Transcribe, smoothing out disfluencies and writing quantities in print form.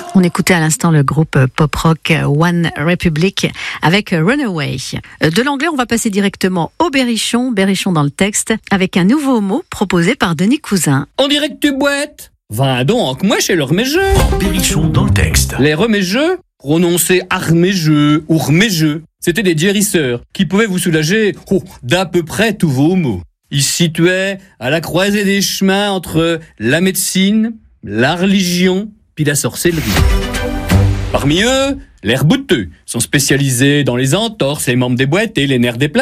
On écoutait à l'instant le groupe pop-rock One Republic avec Runaway. De l'anglais, on va passer directement au berrichon dans le texte, avec un nouveau mot proposé par Denis Cousin. On dirait que tu boites. Va donc, moi chez le remégeux. En berrichon dans le texte. Les remégeux, prononcés armégeux ou remégeux, c'était des guérisseurs qui pouvaient vous soulager d'à peu près tous vos maux. Ils se situaient à la croisée des chemins entre la médecine, la religion puis la sorcellerie. Parmi eux, les rebouteux sont spécialisés dans les entorses, les membres déboîtés, les nerfs déplacés.